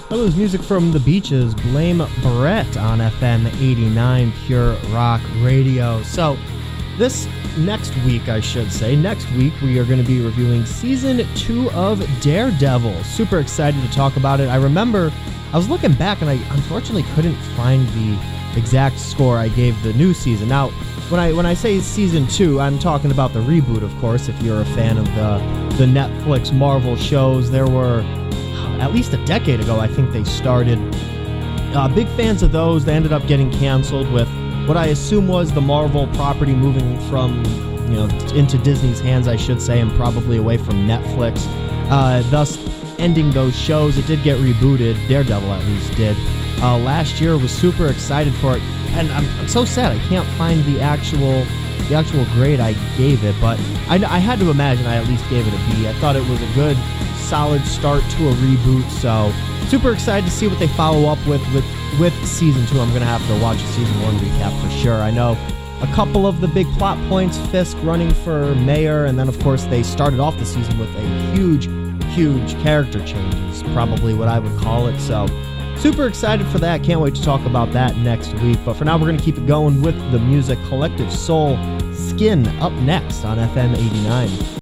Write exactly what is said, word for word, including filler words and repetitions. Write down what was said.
That was music from The Beaches, Blame Brett on F M eighty-nine Pure Rock Radio. So this next week, I should say, next week we are going to be reviewing Season two of Daredevil. Super excited to talk about it. I remember I was looking back and I unfortunately couldn't find the exact score I gave the new season. Now, when I when I say Season two, I'm talking about the reboot, of course. If you're a fan of the, the Netflix Marvel shows, there were... at least a decade ago, I think they started. Uh, big fans of those. They ended up getting canceled with what I assume was the Marvel property moving from, you know, into Disney's hands, I should say, and probably away from Netflix. Uh, thus, ending those shows. It did get rebooted. Daredevil, at least, did. Uh, last year, was super excited for it, and I'm, I'm so sad I can't find the actual the actual grade I gave it, but I, I had to imagine I at least gave it a B. I thought it was a good, solid start to a reboot, so super excited to see what they follow up with with, with season two. I'm going to have to watch a season one recap for sure. I know a couple of the big plot points, Fisk running for mayor, and then of course they started off the season with a huge, huge character change, is probably what I would call it, so super excited for that. Can't wait to talk about that next week, but for now we're going to keep it going with the music. Collective Soul, Skin, up next on F M eighty-nine.